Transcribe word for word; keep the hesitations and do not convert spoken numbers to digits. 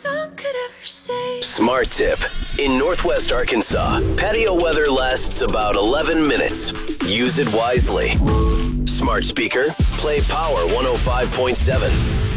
song could ever say. Smart tip. In Northwest Arkansas, patio weather lasts about eleven minutes. Use it wisely. Smart speaker, play Power one oh five point seven.